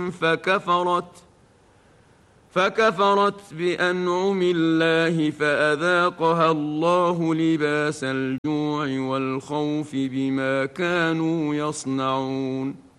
فكفرت بأنعم الله فأذاقها الله لباس الجوع والخوف بما كانوا يصنعون.